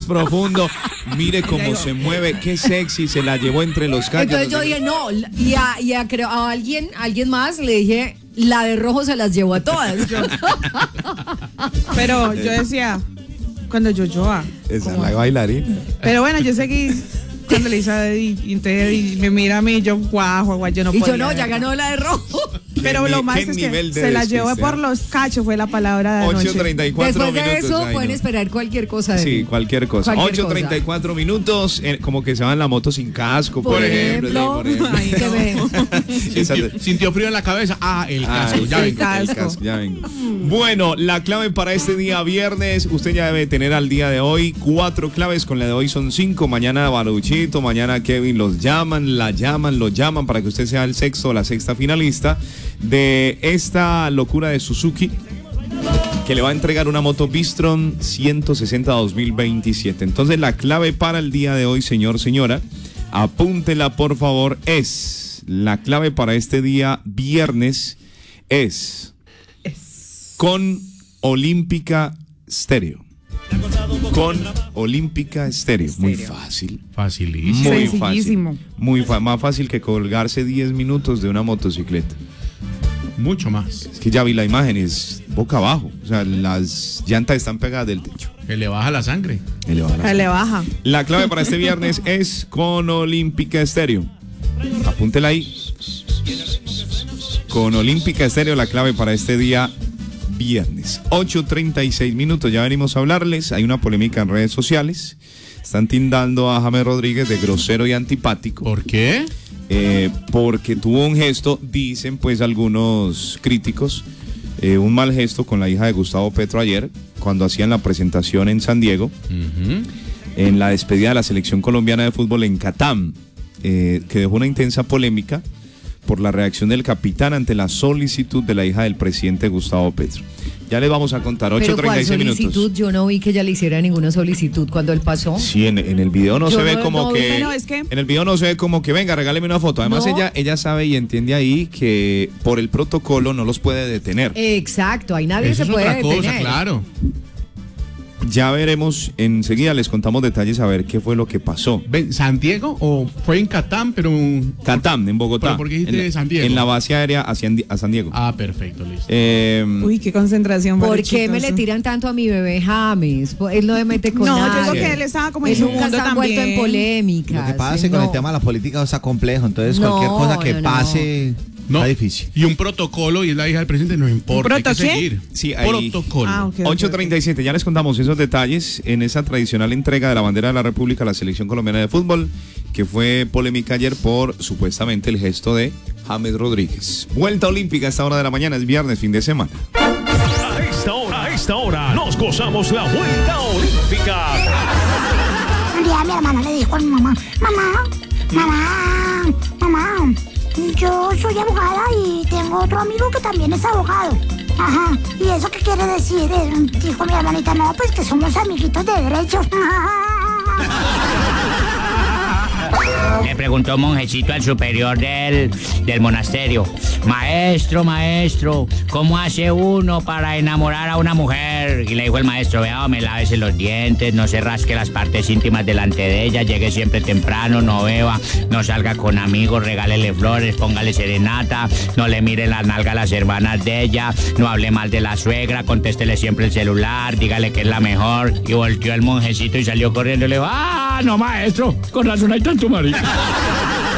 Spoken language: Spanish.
profundo. Mire cómo se mueve, qué sexy, se la llevó entre los callos. Entonces yo dije, no, creo a alguien más le dije, la de rojo se las llevó a todas. Pero yo decía, cuando Yoyoa. Esa es la bailarina. Pero bueno, yo seguí cuando le hice a Eddie, y entonces Eddie me mira a mí, yo guau, yo no y podía. yo no, ya ganó la de rojo. Pero lo más es que se la llevó por los cachos, fue la palabra de anoche. 8:34 Después de minutos. eso pueden esperar cualquier cosa de Sí, cualquier cosa. 8:34 minutos, como que se va en la moto sin casco, por ejemplo. Ay, no. Sintió frío en la cabeza. El casco, ya vengo. El casco, ya vengo. Bueno, la clave para este día viernes, usted ya debe tener al día de hoy 4 claves, con la de hoy son 5, mañana Baruchito, mañana Kevin lo llaman para que usted sea el sexto o la sexta finalista de esta locura de Suzuki, que le va a entregar una moto Bistron 160 2027. Entonces la clave para el día de hoy, señora, apúntela por favor, la clave para este día viernes es con Olímpica Stereo. Con Olímpica Stereo. Muy fácil. Facilísimo. Muy sencillísimo. fácil. Más fácil que colgarse 10 minutos de una motocicleta. Mucho más. Es que ya vi la imagen, es boca abajo. O sea, las llantas están pegadas del techo. Que le baja la sangre. Le baja. La clave para este viernes es con Olímpica Stereo. Apúntela ahí. Con Olímpica Stereo, la clave para este día viernes. 8:36 minutos, ya venimos a hablarles. Hay una polémica en redes sociales. Están tildando a James Rodríguez de grosero y antipático. ¿Por qué? Porque tuvo un gesto, dicen pues algunos críticos, un mal gesto con la hija de Gustavo Petro ayer, cuando hacían la presentación en San Diego, en la despedida de la selección colombiana de fútbol en Catam, que dejó una intensa polémica por la reacción del capitán ante la solicitud de la hija del presidente Gustavo Petro. Ya les vamos a contar, 8:36 minutos. Solicitud? Yo no vi que ella le hiciera ninguna solicitud cuando él pasó. Sí, en el video no se ve como que... Pero es que... En el video no se ve como que, venga, regáleme una foto. Además, ella sabe y entiende ahí que por el protocolo no los puede detener. Exacto, ahí nadie Eso se puede otra detener. cosa, claro. Ya veremos, enseguida les contamos detalles a ver qué fue lo que pasó. ¿San Diego o fue en Catam, pero... Catam, en Bogotá. ¿Pero por qué dijiste San Diego? En la base aérea a San Diego. Ah, perfecto, listo. Uy, qué concentración. ¿Por qué me le tiran tanto a mi bebé James? Él no me mete con nadie. No, yo creo que él estaba como en él su nunca mundo se ha también. vuelto en polémica. Lo que pasa con el tema de la política está complejo, entonces cualquier cosa que pase está difícil. Y un protocolo, y es la hija del presidente, no importa, hay que seguir. Sí, ahí. Protocolo. Okay, 8:37, ya les contamos esos detalles en esa tradicional entrega de la bandera de la República a la selección colombiana de fútbol, que fue polémica ayer por supuestamente el gesto de James Rodríguez. Vuelta olímpica a esta hora de la mañana, es viernes, fin de semana. A esta hora, nos gozamos la vuelta olímpica. Un día mi hermana le dijo a mi mamá, mamá, yo soy abogada y tengo otro amigo que también es abogado. Ajá, ¿y eso qué quiere decir? Dijo mi hermanita, no, pues que somos amiguitos de derechos. Le preguntó un monjecito al superior del monasterio: maestro, ¿cómo hace uno para enamorar a una mujer? Y le dijo el maestro: vea, me lávese los dientes, no se rasque las partes íntimas delante de ella, llegue siempre temprano, no beba, no salga con amigos, regálele flores, póngale serenata, no le mire las nalgas a las hermanas de ella, no hable mal de la suegra, contéstele siempre el celular, dígale que es la mejor. Y volteó el monjecito y salió corriendo y le dijo: no, maestro, con razón hay tanto marido.